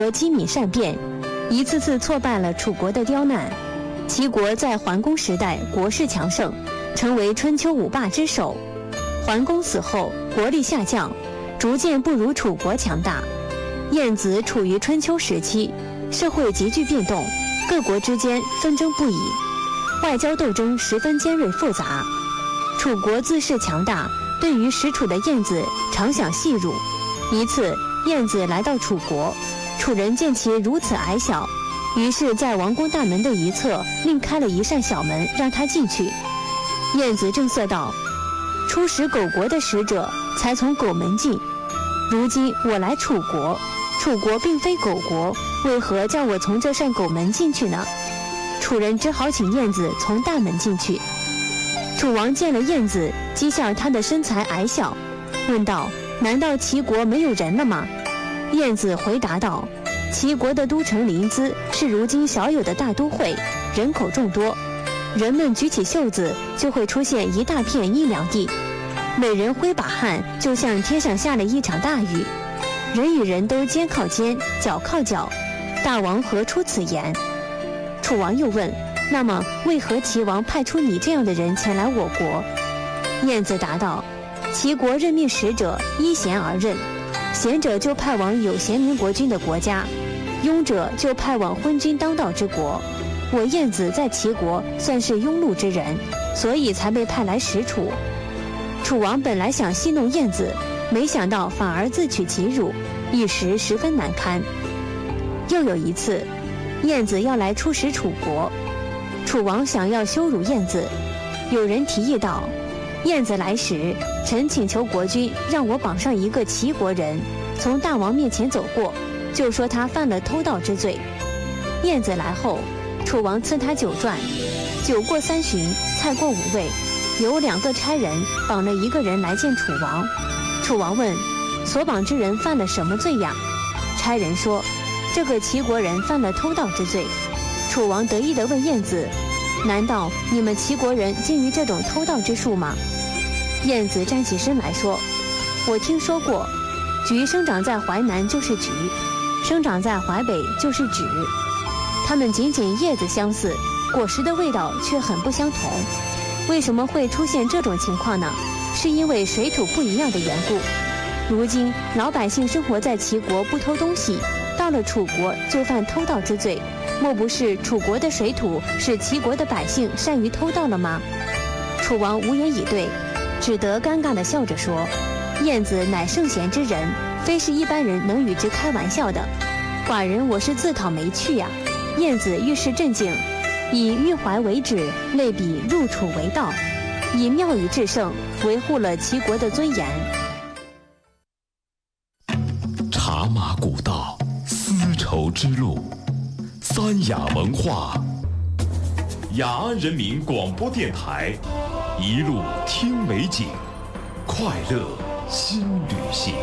机敏善变，一次次挫败了楚国的刁难。齐国在桓公时代国势强盛，成为春秋五霸之首。桓公死后，国力下降，逐渐不如楚国强大。晏子处于春秋时期，社会急剧变动，各国之间纷争不已，外交斗争十分尖锐复杂。楚国自恃强大，对于使楚的晏子常想戏辱。一次，晏子来到楚国，楚人见其如此矮小，于是在王宫大门的一侧另开了一扇小门，让他进去。晏子正色道：“出使狗国的使者才从狗门进，如今我来楚国，楚国并非狗国，为何叫我从这扇狗门进去呢？”楚人只好请晏子从大门进去。楚王见了晏子，讥笑他的身材矮小，问道：“难道齐国没有人了吗？”晏子回答道：“齐国的都城临淄是如今少有的大都会，人口众多，人们举起袖子就会出现一大片阴凉地，每人挥把汗，就像天上下了一场大雨，人与人都肩靠肩，脚靠脚，大王何出此言？”楚王又问：“那么为何齐王派出你这样的人前来我国？”晏子答道：“齐国任命使者依贤而任，贤者就派往有贤明国君的国家，庸者就派往昏君当道之国。我晏子在齐国算是庸碌之人，所以才被派来使楚。”楚王本来想戏弄晏子，没想到反而自取其辱，一时十分难堪。又有一次，晏子要来出使楚国，楚王想要羞辱晏子，有人提议道：“晏子来时，臣请求国君让我绑上一个齐国人，从大王面前走过，就说他犯了偷盗之罪。”晏子来后，楚王赐他酒馔，酒过3巡，菜过5味，有2个差人绑了一个人来见楚王。楚王问：“所绑之人犯了什么罪呀？”差人说：“这个齐国人犯了偷盗之罪。”楚王得意地问晏子：“难道你们齐国人精于这种偷盗之术吗？”晏子站起身来说：“我听说过，菊生长在淮南就是菊，生长在淮北就是枳，它们仅仅叶子相似，果实的味道却很不相同。为什么会出现这种情况呢？是因为水土不一样的缘故。如今老百姓生活在齐国不偷东西，到了楚国就犯偷盗之罪，莫不是楚国的水土使齐国的百姓善于偷盗了吗？”楚王无言以对，只得尴尬地笑着说：“晏子乃圣贤之人，非是一般人能与之开玩笑的。寡人我是自讨没趣呀。”晏子遇事镇静，以迂怀为止，类比入楚为道，以妙语制胜，维护了齐国的尊严。 茶马古道，丝绸之路，三雅文化，雅安人民广播电台，一路听美景，快乐新旅行。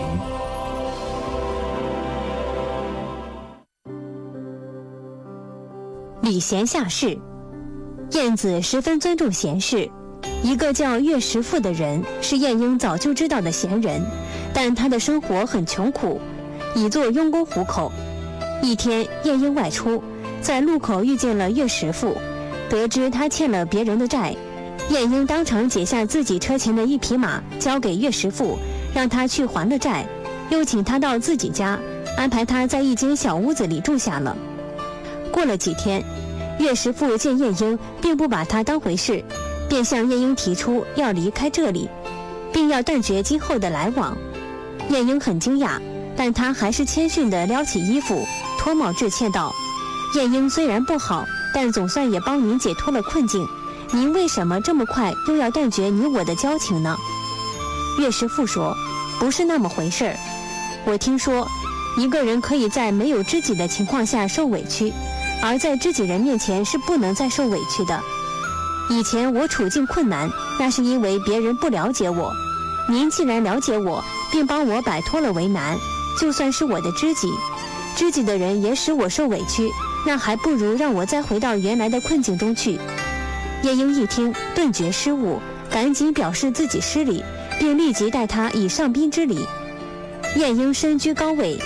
礼贤下士。晏子十分尊重贤士，一个叫乐石父的人是晏婴早就知道的贤人，但他的生活很穷苦，以做佣工糊口。一天，晏婴外出，在路口遇见了乐石父，得知他欠了别人的债，晏婴当场解下自己车前的一匹马交给乐石父，让他去还了债，又请他到自己家，安排他在一间小屋子里住下了。过了几天，乐石父见晏婴并不把他当回事，便向晏婴提出要离开这里，并要断绝今后的来往。晏婴很惊讶，但他还是谦逊地撩起衣服，脱帽致歉道：“晏婴虽然不好，但总算也帮您解脱了困境，您为什么这么快又要断绝你我的交情呢？”乐石父说：“不是那么回事儿，我听说一个人可以在没有知己的情况下受委屈，而在知己人面前是不能再受委屈的。以前我处境困难，那是因为别人不了解我，您既然了解我，并帮我摆脱了为难，就算是我的知己，知己的人也使我受委屈，那还不如让我再回到原来的困境中去。”晏婴一听，顿觉失误，赶紧表示自己失礼，并立即待他以上宾之礼。晏婴身居高位，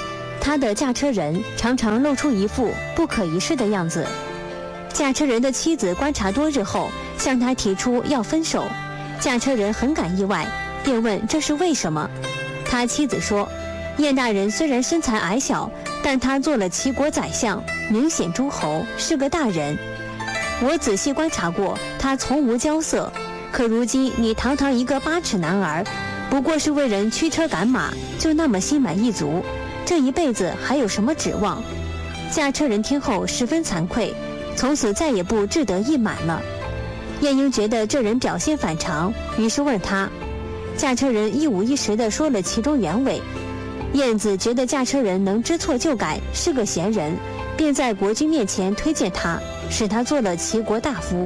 她的驾车人常常露出一副不可一世的样子。驾车人的妻子观察多日后，向他提出要分手。驾车人很感意外，便问这是为什么。他妻子说，燕大人虽然身材矮小，但他做了齐国宰相，明显诸侯，是个大人。我仔细观察过，他从无骄色。可如今你堂堂一个8尺男儿，不过是为人驱车赶马，就那么心满意足，这一辈子还有什么指望？驾车人听后十分惭愧，从此再也不志得意满了。晏婴觉得这人表现反常，于是问他。驾车人一五一十地说了其中原委。晏子觉得驾车人能知错就改，是个贤人，便在国君面前推荐他，使他做了齐国大夫。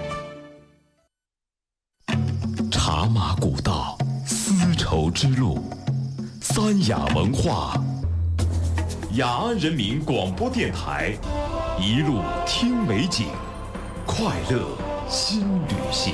茶马古道，丝绸之路，三雅文化，雅安人民广播电台，一路听美景，快乐新旅行。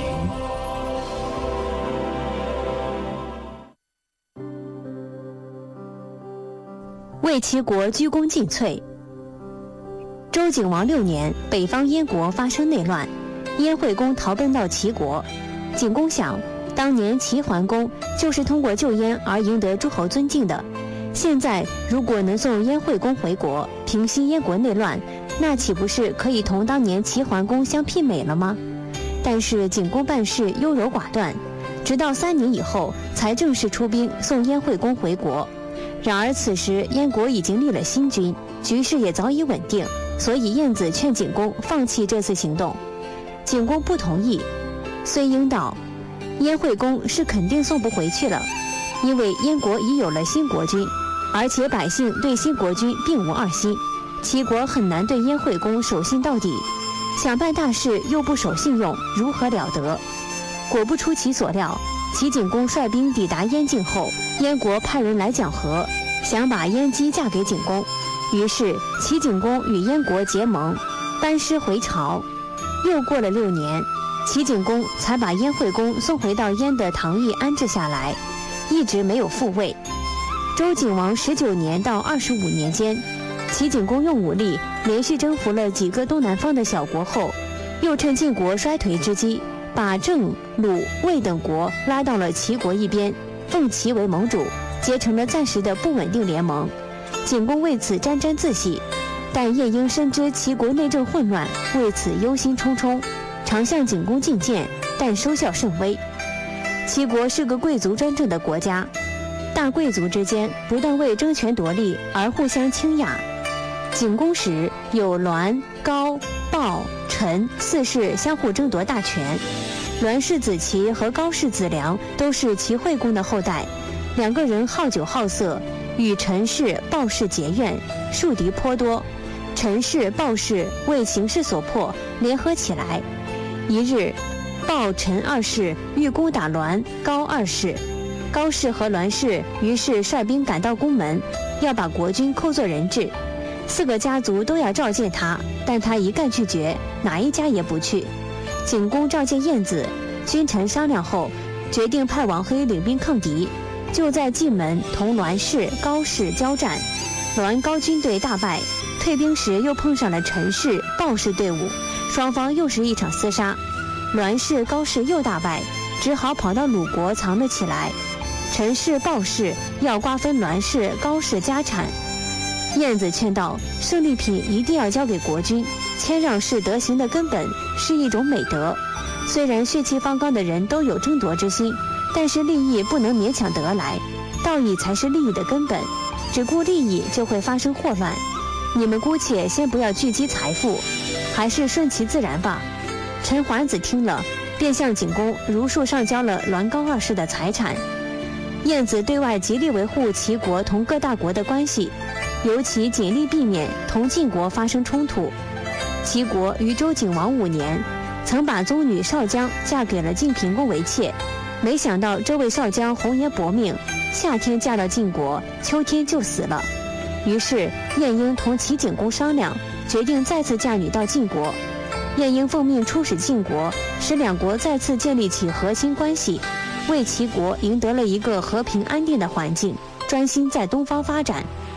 为齐国鞠躬尽瘁。周景王6年，北方燕国发生内乱，燕惠公逃奔到齐国。景公想，当年齐桓公就是通过救燕而赢得诸侯尊敬的，现在如果能送燕惠公回国，平息燕国内乱，那岂不是可以同当年齐桓公相媲美了吗？但是景公办事优柔寡断，直到3年以后才正式出兵送燕惠公回国。然而此时燕国已经立了新君，局势也早已稳定，所以晏子劝景公放弃这次行动。景公不同意。虽应道，燕惠公是肯定送不回去了，因为燕国已有了新国君，而且百姓对新国君并无二心，齐国很难对燕惠公守信到底，想办大事又不守信用，如何了得？果不出其所料，齐景公率兵抵达燕境后，燕国派人来讲和，想把燕姬嫁给景公。于是齐景公与燕国结盟，班师回朝。又过了6年，齐景公才把燕惠公送回到燕的唐邑安置下来，一直没有复位。周景王19年到25年间，齐景公用武力连续征服了几个东南方的小国后，又趁晋国衰颓之机，把郑、鲁、魏等国拉到了齐国一边，奉齐为盟主，结成了暂时的不稳定联盟。景公为此沾沾自喜，但晏婴深知齐国内政混乱，为此忧心忡忡，常向景公进谏，但收效甚微。齐国是个贵族专政的国家，大贵族之间不但为争权夺利而互相倾轧。景公时有栾、高、鲍、陈4世相互争夺大权。栾氏子齐和高氏子良都是齐惠公的后代，2个人好酒好色，与陈氏、鲍氏结怨，树敌颇多。陈氏、鲍氏为形势所迫，联合起来。一日，鲍、陈2世欲攻打栾、高2世，高氏和栾氏于是率兵赶到宫门，要把国君扣作人质。4个家族都要召见他，但他一概拒绝，哪一家也不去。景公召见晏子，君臣商量后，决定派王黑领兵抗敌。就在蓟门同栾氏、高氏交战，栾高军队大败，退兵时又碰上了陈氏、鲍氏队伍，双方又是一场厮杀。栾氏、高氏又大败，只好跑到鲁国藏了起来。陈氏、鲍氏要瓜分栾氏、高氏家产。晏子劝道，胜利品一定要交给国君，谦让是德行的根本，是一种美德。虽然血气方刚的人都有争夺之心，但是利益不能勉强得来，道义才是利益的根本，只顾利益就会发生祸乱。你们姑且先不要聚集财富，还是顺其自然吧。陈桓子听了，便向景公如数上交了栾高2世的财产。晏子对外极力维护齐国同各大国的关系，尤其尽力避免同晋国发生冲突。齐国于周景王5年，曾把宗女少姜嫁给了晋平公为妾，没想到这位少姜红颜薄命，夏天嫁到晋国，秋天就死了。于是晏婴同齐景公商量，决定再次嫁女到晋国。晏婴奉命出使晋国，使2国再次建立起和亲关系，为齐国赢得了一个和平安定的环境，专心在东方发展。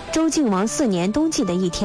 周敬王4年冬季的一天。